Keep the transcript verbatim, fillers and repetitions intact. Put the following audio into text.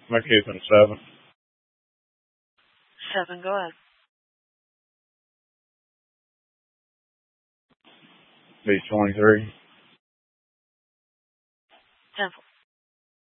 I'm keeping seven. Seven, go ahead. B twenty-three. Ten